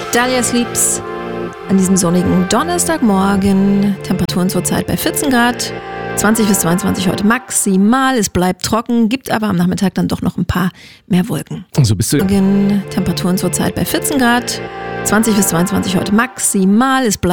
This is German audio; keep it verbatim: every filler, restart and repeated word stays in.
Dahlia Sleeps an diesem sonnigen Donnerstagmorgen. Temperaturen zurzeit bei vierzehn Grad. zwanzig bis zweiundzwanzig heute maximal. Es bleibt trocken, gibt aber am Nachmittag dann doch noch ein paar mehr Wolken. So bist du. Temperaturen zurzeit bei vierzehn Grad. zwanzig bis zweiundzwanzig heute maximal. Es bleibt